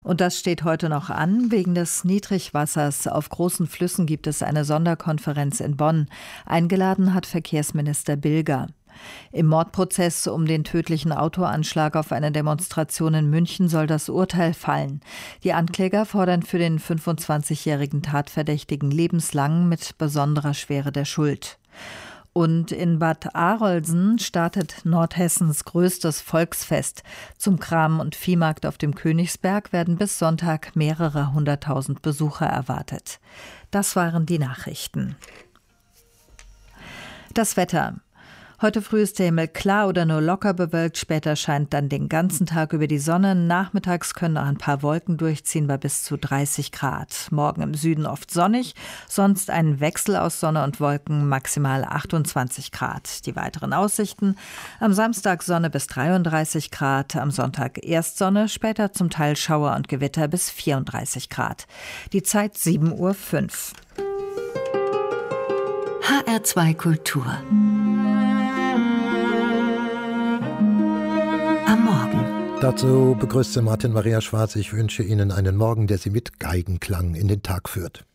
Und das steht heute noch an. Wegen des Niedrigwassers auf großen Flüssen gibt es eine Sonderkonferenz in Bonn. Eingeladen hat Verkehrsminister Bilger. Im Mordprozess um den tödlichen Autoanschlag auf eine Demonstration in München soll das Urteil fallen. Die Ankläger fordern für den 25-jährigen Tatverdächtigen lebenslang mit besonderer Schwere der Schuld. Und in Bad Arolsen startet Nordhessens größtes Volksfest. Zum Kram- und Viehmarkt auf dem Königsberg werden bis Sonntag mehrere 100.000 Besucher erwartet. Das waren die Nachrichten. Das Wetter. Heute früh ist der Himmel klar oder nur locker bewölkt, später scheint dann den ganzen Tag über die Sonne. Nachmittags können auch ein paar Wolken durchziehen bei bis zu 30 Grad. Morgen im Süden oft sonnig, sonst ein Wechsel aus Sonne und Wolken, maximal 28 Grad. Die weiteren Aussichten: am Samstag Sonne bis 33 Grad, am Sonntag erst Sonne, später zum Teil Schauer und Gewitter bis 34 Grad. Die Zeit 7:05 Uhr. HR2 Kultur. Am Morgen. Dazu begrüßt Sie Martin Maria Schwarz. Ich wünsche Ihnen einen Morgen, der Sie mit Geigenklang in den Tag führt.